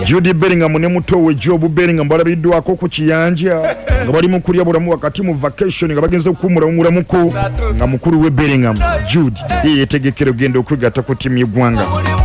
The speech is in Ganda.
Jude Bellingham ne muto we Job Bellingham balabiddwako ku kiyanja nga bali mu kulya bulamu wakati mu vacation nga bagenze okumulamuko nga mukulu we Bellingham Jude yetegekera ogenda okwegatta ku ttiimu y'eggwanga.